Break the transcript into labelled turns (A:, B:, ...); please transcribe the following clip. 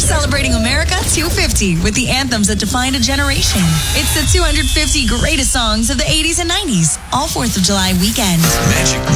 A: celebrating America 250 with the anthems that defined a generation. It's the 250 greatest songs of the 80s and 90s, all 4th of July weekend.
B: Magic